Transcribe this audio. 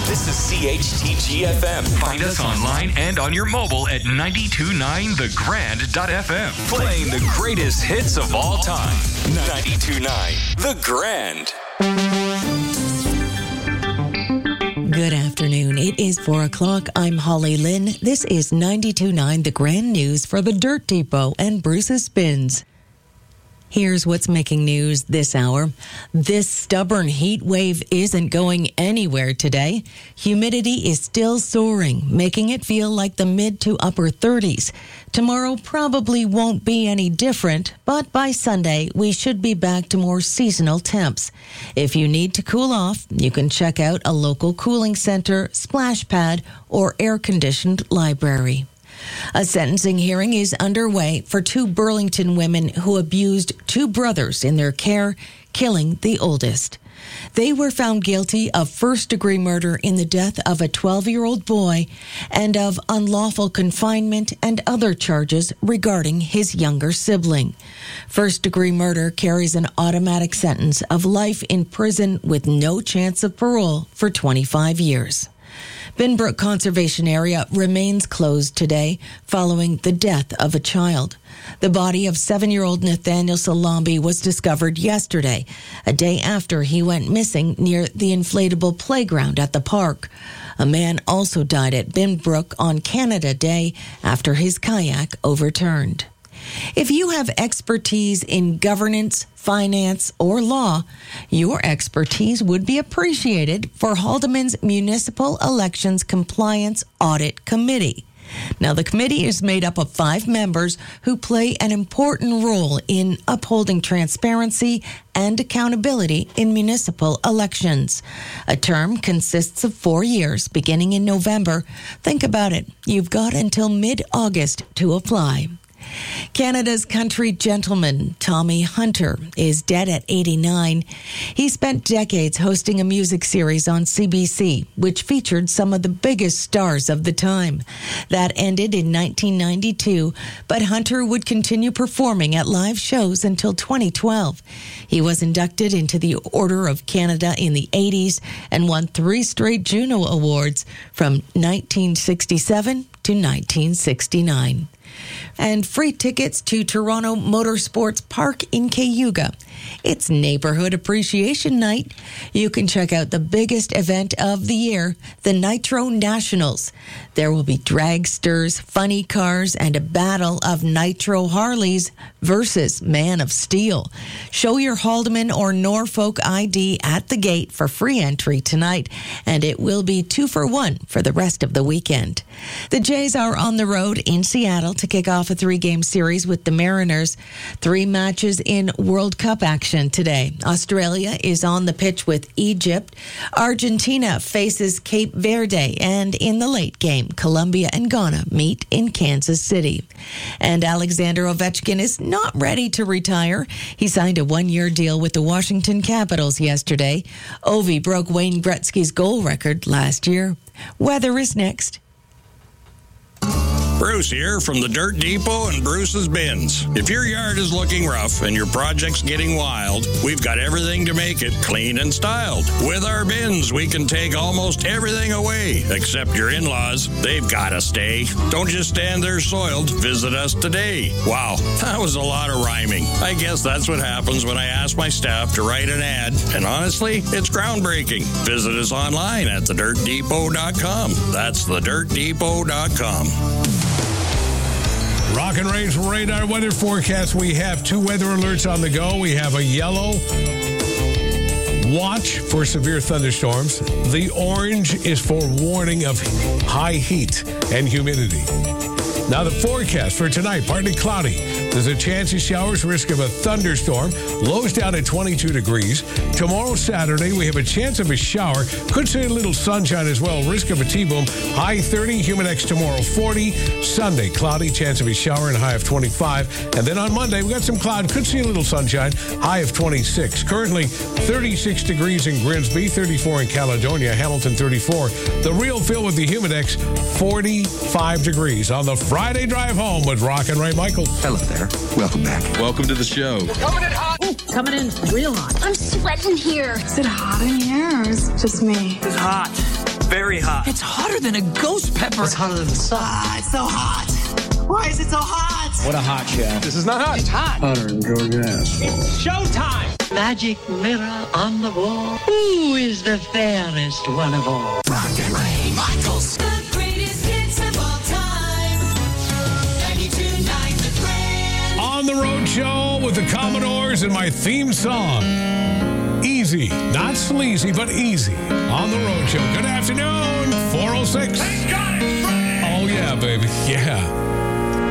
This is CHTG FM. Find us online and on your mobile at 929thegrand.fm. Playing the greatest hits of all time. 92.9 The Grand. Good afternoon. It is 4 o'clock. I'm Holly Lynn. This is 92.9 The Grand News for the Dirt Depot and Bruce's Spins. Here's what's making news this hour. This stubborn heat wave isn't going anywhere today. Humidity is still soaring, making it feel like the mid to upper 30s. Tomorrow probably won't be any different, but by Sunday, we should be back to more seasonal temps. If you need to cool off, you can check out a local cooling center, splash pad, or air-conditioned library. A sentencing hearing is underway for 2 Burlington women who abused 2 brothers in their care, killing the oldest. They were found guilty of first-degree murder in the death of a 12-year-old boy and of unlawful confinement and other charges regarding his younger sibling. First-degree murder carries an automatic sentence of life in prison with no chance of parole for 25 years. Binbrook Conservation Area remains closed today following the death of a child. The body of 7-year-old Nathaniel Salambi was discovered yesterday, a day after he went missing near the inflatable playground at the park. A man also died at Binbrook on Canada Day after his kayak overturned. If you have expertise in governance, finance, or law, your expertise would be appreciated for Haldeman's Municipal Elections Compliance Audit Committee. Now, the committee is made up of 5 members who play an important role in upholding transparency and accountability in municipal elections. A term consists of 4 years, beginning in November. Think about it. You've got until mid-August to apply. Canada's country gentleman, Tommy Hunter, is dead at 89. He spent decades hosting a music series on CBC, which featured some of the biggest stars of the time. That ended in 1992, but Hunter would continue performing at live shows until 2012. He was inducted into the Order of Canada in the 80s and won 3 straight Juno Awards from 1967 to 1969. And free tickets to Toronto Motorsports Park in Cayuga. It's Neighborhood Appreciation Night. You can check out the biggest event of the year, the Nitro Nationals. There will be dragsters, funny cars, and a battle of Nitro Harleys versus Man of Steel. Show your Haldeman or Norfolk ID at the gate for free entry tonight, and it will be 2 for 1 for the rest of the weekend. The Jays are on the road in Seattle to kick off a 3-game series with the Mariners. 3 matches in World Cup action today. Australia is on the pitch with Egypt. Argentina faces Cape Verde, and in the late game, Colombia and Ghana meet in Kansas City. And Alexander Ovechkin is not ready to retire. He signed a 1-year deal with the Washington Capitals yesterday. Ovi broke Wayne Gretzky's goal record last year. Weather is next. Bruce here from the Dirt Depot and Bruce's Bins. If your yard is looking rough and your project's getting wild, we've got everything to make it clean and styled. With our bins, we can take almost everything away, except your in-laws. They've got to stay. Don't just stand there soiled. Visit us today. Wow, that was a lot of rhyming. I guess that's what happens when I ask my staff to write an ad. And honestly, it's groundbreaking. Visit us online at thedirtdepot.com. That's thedirtdepot.com. Rock and Rage radar weather forecast. We have 2 weather alerts on the go. We have a yellow watch for severe thunderstorms. The orange is for warning of high heat and humidity. Now the forecast for tonight, partly cloudy. There's a chance of showers, risk of a thunderstorm. Lows down at 22 degrees. Tomorrow, Saturday, we have a chance of a shower. Could see a little sunshine as well. Risk of a T-boom. High 30, Humidex tomorrow 40. Sunday, cloudy, chance of a shower and a high of 25. And then on Monday, we got some cloud. Could see a little sunshine. High of 26. Currently, 36 degrees in Grimsby, 34 in Caledonia, Hamilton 34. The real feel with the Humidex, 45 degrees on the Friday drive home with Rock and Ray Michaels. Hello there. Welcome back. Welcome to the show. Coming in hot. Ooh, coming in real hot. I'm sweating here. Is it hot in here or is it just me? It's hot. very hot. It's hotter than a ghost pepper. It's hotter than the sun. It's so hot. Why is it so hot? What a hot show. This is not hot. It's hot. Hotter than Georgia asphalt. It's showtime. Magic mirror on the wall. Who is the fairest one of all? Ray Michaels. The greatest hits of all time. 92.9 The Grand. On the Road Show with the Commodores and my theme song. Easy. Not sleazy, but easy. On the Road Show. Good afternoon. 406. Thank God it's Friday. Oh, yeah, baby. Yeah.